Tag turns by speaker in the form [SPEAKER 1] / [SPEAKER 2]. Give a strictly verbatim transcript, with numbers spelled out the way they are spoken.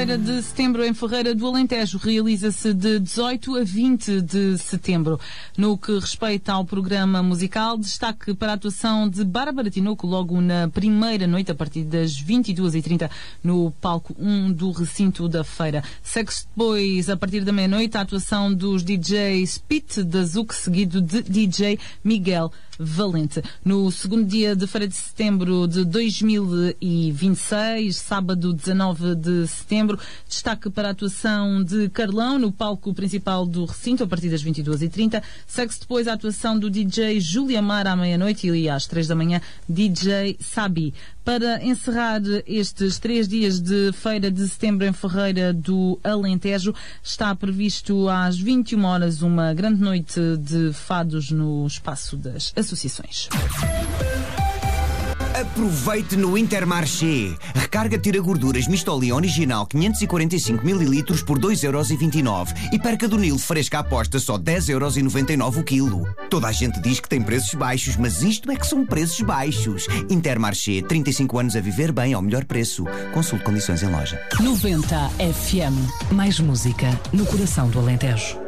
[SPEAKER 1] Feira de Setembro em Ferreira do Alentejo realiza-se de dezoito a vinte de setembro. No que respeita ao programa musical, destaque para a atuação de Bárbara Tinoco logo na primeira noite, a partir das vinte e duas e trinta, no palco um do recinto da feira. Segue-se depois, a partir da meia-noite, a atuação dos D Js Pete da Zuc, seguido de D J Miguel Valente. No segundo dia de Feira de Setembro de dois mil e vinte e seis, sábado dezanove de setembro, destaque para a atuação de Carlão no palco principal do recinto, a partir das vinte e duas e trinta. Segue-se depois a atuação do D J Júlia Mar à meia-noite e às três da manhã, D J Sabi. Para encerrar estes três dias de Feira de Setembro em Ferreira do Alentejo, está previsto às vinte e uma horas uma grande noite de fados no espaço das associações.
[SPEAKER 2] Aproveite no Intermarché. Recarga tira gorduras Mistoli original quinhentos e quarenta e cinco mililitros por dois euros e vinte e nove e perca do Nilo fresca à aposta só dez euros e noventa e nove o quilo. Toda a gente diz que tem preços baixos, mas isto é que são preços baixos. Intermarché, trinta e cinco anos a viver bem ao melhor preço. Consulte condições em loja.
[SPEAKER 3] noventa F M. Mais música no coração do Alentejo.